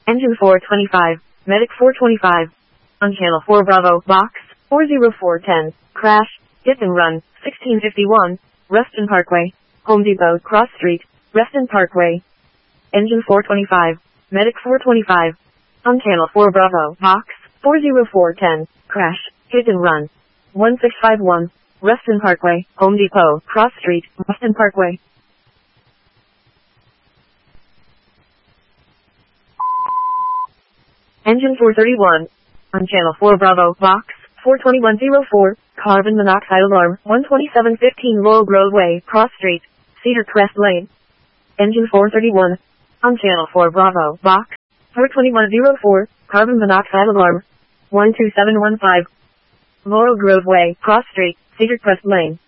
Engine 425, Medic 425. On Channel 4 Bravo, Box 40410, crash, hit and run, 1651, Reston Parkway, Home Depot, Cross Street, Reston Parkway. Engine 425, Medic 425. On Channel 4 Bravo, Box 40410, crash, hit and run, 1651, Reston Parkway, Home Depot, Cross Street, Reston Parkway. Engine 431. On Channel 4 Bravo, Box 42104, carbon monoxide alarm, 12715 Laurel Grove Way, Cross Street, Cedar Crest Lane. Engine 431. On Channel 4 Bravo, Box 42104, carbon monoxide alarm, 12715 Laurel Grove Way, Cross Street, Cedar Crest Lane.